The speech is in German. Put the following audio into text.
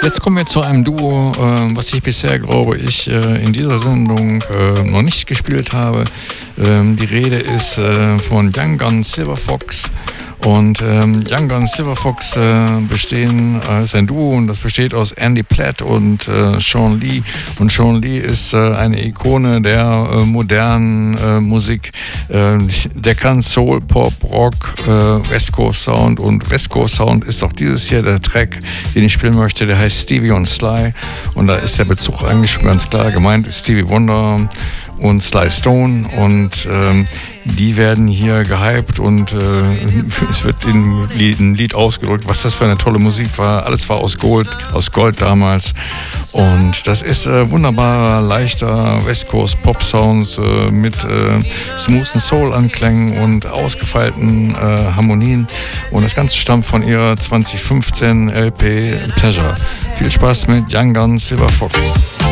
Jetzt kommen wir zu einem Duo, was ich bisher, glaube ich, in dieser Sendung noch nicht gespielt habe. Die Rede ist von Young Gun Silver Fox. Und Young Gun Silver Fox ist ein Duo und das besteht aus Andy Platt und Sean Lee. Und Sean Lee ist eine Ikone der modernen Musik. Der kann Soul, Pop, Rock, West Coast Sound, und West Coast Sound ist auch dieses hier der Track, den ich spielen möchte. Der heißt Stevie und Sly und da ist der Bezug eigentlich schon ganz klar gemeint, ist Stevie Wonder und Sly Stone, und die werden hier gehypt und es wird in ein Lied ausgedrückt, was das für eine tolle Musik war. Alles war aus Gold damals, und das ist wunderbarer, leichter West Coast Pop Sounds mit smoothen Soul Anklängen und ausgefeilten Harmonien, und das Ganze stammt von ihrer 2015 LP Pleasure. Viel Spaß mit Young Gun Silver Fox.